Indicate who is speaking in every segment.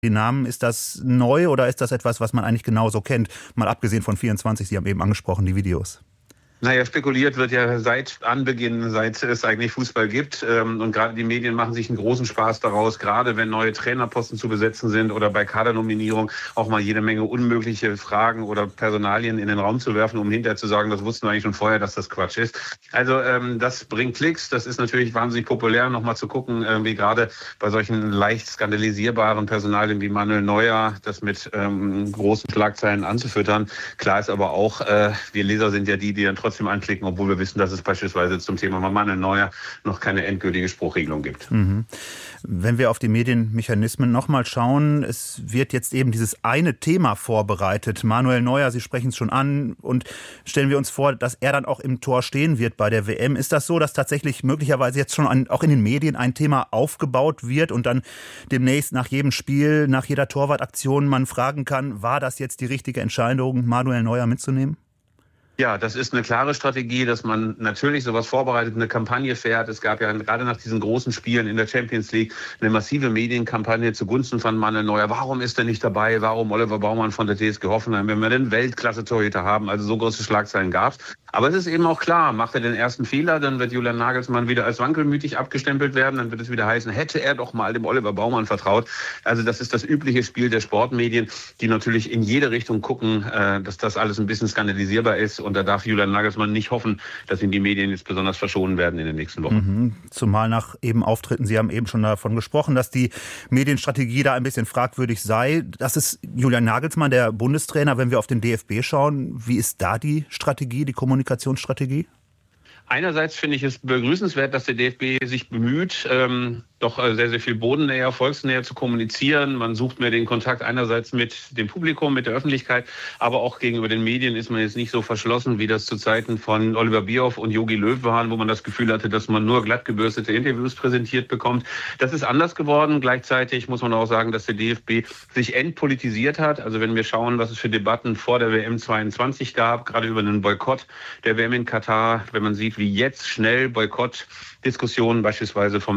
Speaker 1: die Namen. Ist das neu oder ist das etwas, was man eigentlich genauso kennt? Mal abgesehen von 24, Sie haben eben angesprochen, die Videos.
Speaker 2: Naja, spekuliert wird ja seit Anbeginn, seit es eigentlich Fußball gibt. Und gerade die Medien machen sich einen großen Spaß daraus, gerade wenn neue Trainerposten zu besetzen sind oder bei Kadernominierung auch mal jede Menge unmögliche Fragen oder Personalien in den Raum zu werfen, um hinterher zu sagen, das wussten wir eigentlich schon vorher, dass das Quatsch ist. Also das bringt Klicks. Das ist natürlich wahnsinnig populär, nochmal zu gucken, wie gerade bei solchen leicht skandalisierbaren Personalien wie Manuel Neuer, das mit großen Schlagzeilen anzufüttern. Klar ist aber auch, wir Leser sind ja die dann trotzdem anklicken, obwohl wir wissen, dass es beispielsweise zum Thema Manuel Neuer noch keine endgültige Spruchregelung gibt.
Speaker 1: Mhm. Wenn wir auf die Medienmechanismen nochmal schauen, es wird jetzt eben dieses eine Thema vorbereitet. Manuel Neuer, Sie sprechen es schon an, und stellen wir uns vor, dass er dann auch im Tor stehen wird bei der WM. Ist das so, dass tatsächlich möglicherweise jetzt schon auch in den Medien ein Thema aufgebaut wird und dann demnächst nach jedem Spiel, nach jeder Torwartaktion man fragen kann, war das jetzt die richtige Entscheidung, Manuel Neuer mitzunehmen?
Speaker 2: Ja, das ist eine klare Strategie, dass man natürlich sowas vorbereitet, eine Kampagne fährt. Es gab ja gerade nach diesen großen Spielen in der Champions League eine massive Medienkampagne zugunsten von Manuel Neuer. Warum ist er nicht dabei? Warum Oliver Baumann von der TSG Hoffenheim, wenn wir den Weltklasse-Torhüter haben? Also so große Schlagzeilen gab's. Aber es ist eben auch klar, macht er den ersten Fehler, dann wird Julian Nagelsmann wieder als wankelmütig abgestempelt werden. Dann wird es wieder heißen, hätte er doch mal dem Oliver Baumann vertraut. Also das ist das übliche Spiel der Sportmedien, die natürlich in jede Richtung gucken, dass das alles ein bisschen skandalisierbar ist. Und da darf Julian Nagelsmann nicht hoffen, dass ihn die Medien jetzt besonders verschonen werden in den nächsten Wochen.
Speaker 1: Zumal nach eben Auftritten, Sie haben eben schon davon gesprochen, dass die Medienstrategie da ein bisschen fragwürdig sei. Das ist Julian Nagelsmann, der Bundestrainer. Wenn wir auf den DFB schauen, wie ist da die Strategie, die Kommunikationsstrategie?
Speaker 2: Einerseits finde ich es begrüßenswert, dass der DFB sich bemüht, doch sehr, sehr viel bodennäher, volksnäher zu kommunizieren. Man sucht mehr den Kontakt einerseits mit dem Publikum, mit der Öffentlichkeit, aber auch gegenüber den Medien ist man jetzt nicht so verschlossen, wie das zu Zeiten von Oliver Bierhoff und Jogi Löw waren, wo man das Gefühl hatte, dass man nur glatt gebürstete Interviews präsentiert bekommt. Das ist anders geworden. Gleichzeitig muss man auch sagen, dass der DFB sich entpolitisiert hat. Also wenn wir schauen, was es für Debatten vor der WM 22 gab, gerade über den Boykott der WM in Katar, wenn man sieht, wie jetzt schnell Boykottdiskussionen beispielsweise vom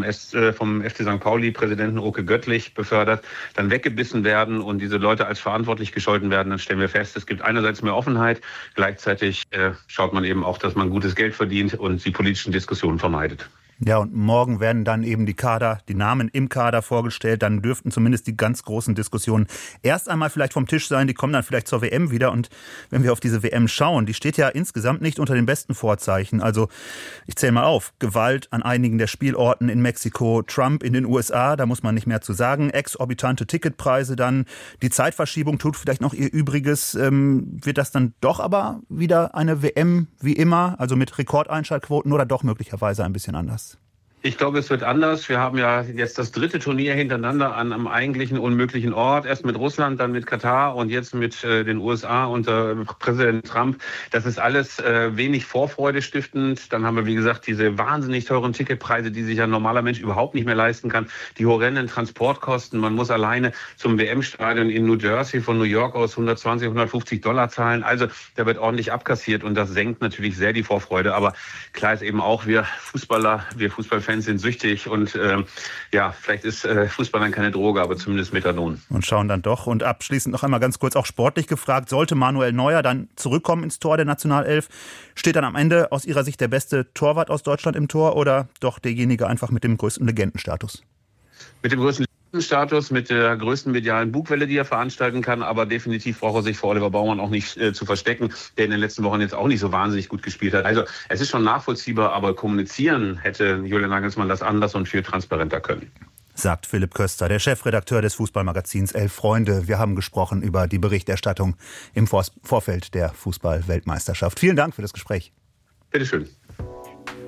Speaker 2: FC St. Pauli-Präsidenten Oke Göttlich befördert, dann weggebissen werden und diese Leute als verantwortlich gescholten werden, dann stellen wir fest, es gibt einerseits mehr Offenheit, gleichzeitig schaut man eben auch, dass man gutes Geld verdient und die politischen Diskussionen vermeidet.
Speaker 1: Ja, und morgen werden dann eben die Namen im Kader vorgestellt. Dann dürften zumindest die ganz großen Diskussionen erst einmal vielleicht vom Tisch sein. Die kommen dann vielleicht zur WM wieder. Und wenn wir auf diese WM schauen, die steht ja insgesamt nicht unter den besten Vorzeichen. Also ich zähle mal auf. Gewalt an einigen der Spielorten in Mexiko, Trump in den USA, da muss man nicht mehr zu sagen. Exorbitante Ticketpreise dann. Die Zeitverschiebung tut vielleicht noch ihr Übriges. Wird das dann doch aber wieder eine WM wie immer, also mit Rekordeinschaltquoten oder doch möglicherweise ein bisschen anders?
Speaker 2: Ich glaube, es wird anders. Wir haben ja jetzt das 3. Turnier hintereinander an einem eigentlichen unmöglichen Ort. Erst mit Russland, dann mit Katar und jetzt mit den USA unter Präsident Trump. Das ist alles wenig Vorfreude stiftend. Dann haben wir, wie gesagt, diese wahnsinnig teuren Ticketpreise, die sich ein normaler Mensch überhaupt nicht mehr leisten kann. Die horrenden Transportkosten. Man muss alleine zum WM-Stadion in New Jersey von New York aus $120, $150 zahlen. Also da wird ordentlich abkassiert und das senkt natürlich sehr die Vorfreude. Aber klar ist eben auch, wir Fußballfans sind süchtig und vielleicht ist Fußball dann keine Droge, aber zumindest Methadon.
Speaker 1: Und schauen dann doch. Und abschließend noch einmal ganz kurz auch sportlich gefragt, sollte Manuel Neuer dann zurückkommen ins Tor der Nationalelf, steht dann am Ende aus Ihrer Sicht der beste Torwart aus Deutschland im Tor oder doch derjenige einfach mit dem größten Legendenstatus?
Speaker 2: Mit dem größten Status, mit der größten medialen Bugwelle, die er veranstalten kann, aber definitiv braucht er sich vor Oliver Baumann auch nicht zu verstecken, der in den letzten Wochen jetzt auch nicht so wahnsinnig gut gespielt hat. Also es ist schon nachvollziehbar, aber kommunizieren hätte Julian Nagelsmann das anders und viel transparenter können.
Speaker 1: Sagt Philipp Köster, der Chefredakteur des Fußballmagazins Elf Freunde. Wir haben gesprochen über die Berichterstattung im Vorfeld der Fußball-Weltmeisterschaft. Vielen Dank für das Gespräch.
Speaker 2: Bitteschön.